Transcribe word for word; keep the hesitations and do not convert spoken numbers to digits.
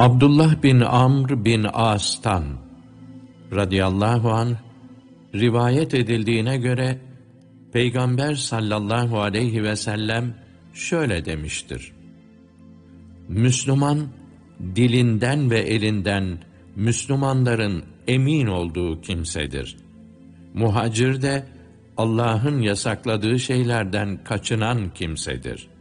Abdullah bin Amr bin As'tan radıyallahu anh rivayet edildiğine göre Peygamber sallallahu aleyhi ve sellem şöyle demiştir: Müslüman, dilinden ve elinden Müslümanların emin olduğu kimsedir. Muhacir de Allah'ın yasakladığı şeylerden kaçınan kimsedir.